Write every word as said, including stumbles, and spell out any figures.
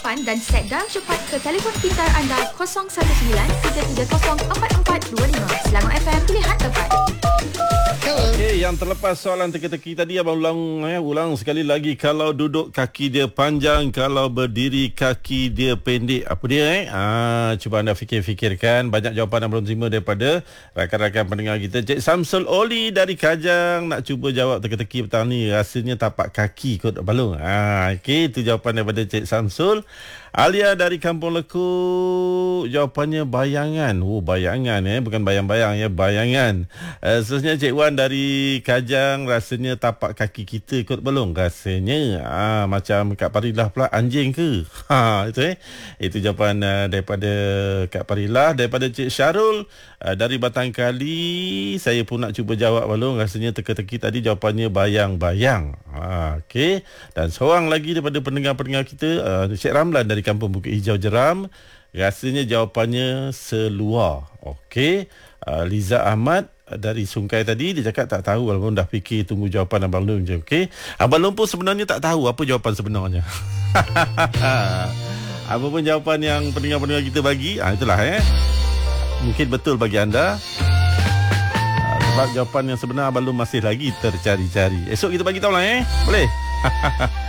jawapan dan set darah cepat ke telefon pintar anda kosong satu sembilan tiga tiga kosong empat empat dua lima. Selangor F M, pilihan tepat. Okey, yang terlepas soalan teka-teki tadi, abang ulang ya, ulang sekali lagi. Kalau duduk kaki dia panjang, kalau berdiri kaki dia pendek. Apa dia eh? Ah, cuba anda fikir-fikirkan. Banyak jawapan yang belum terima daripada rakan-rakan pendengar kita. Cik Samsul Oli dari Kajang nak cuba jawab teka-teki petang ni. Rasanya tapak kaki kot balung. Ah, okey, itu jawapan daripada Cik Samsul. Alia dari Kampung Leku, jawapannya bayangan. Oh, bayangan eh, bukan bayang-bayang ya, bayangan. Uh, seterusnya Cik Wan dari Kajang, rasanya tapak kaki kita ikut belum? Rasanya ah, macam Kak Parilah pula, anjing ke? Ha, itu eh. Itu jawapan uh, daripada Kak Parilah. Daripada Cik Syarul uh, dari Batangkali, saya pun nak cuba jawab belum. Rasanya teka-teki tadi jawapannya bayang-bayang. Ha, okey. Dan seorang lagi daripada pendengar-pendengar kita, uh, Cik Ramlan dari Kampung Bukit Hijau Jeram, rasanya jawapannya seluar. Okey. Uh, Liza Ahmad dari Sungai tadi, dia cakap tak tahu. Abang dah fikir, tunggu jawapan Abang Long je. Okey. Abang Long pun sebenarnya tak tahu apa jawapan sebenarnya. Apa pun jawapan yang pendengar-pendengar kita bagi, ah, itulah eh. Mungkin betul bagi anda. Ah, sebab jawapan yang sebenar Abang Long masih lagi tercari-cari. Esok kita bagi tahu lah eh. Boleh?